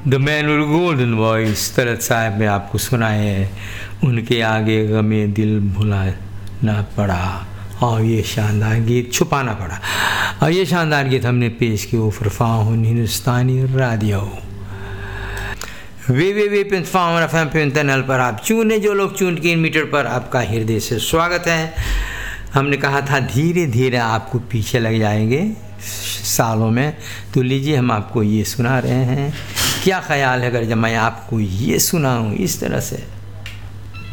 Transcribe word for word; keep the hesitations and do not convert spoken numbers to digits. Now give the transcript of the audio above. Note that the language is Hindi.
The man with golden voice तरत साहब ने आपको सुनाए हैं, उनके आगे गमे दिल भुलाना पड़ा और ये शानदार गीत छुपाना पड़ा। और ये शानदार गीत हमने पेश किया फरफाउन हिंदुस्तानी radio we we we पिंफाउन F M पिंतनल पर आप चुने जो लोग चुन के मीटर पर आपका हृदय से स्वागत है। हमने कहा था धीरे धीरे आपको पीछे लग जाएंगे सालों में, तो लीजिए हम आपको ये सुना रहे हैं। क्या ख्याल है अगर जब मैं आपको ये सुनाऊँ इस तरह से?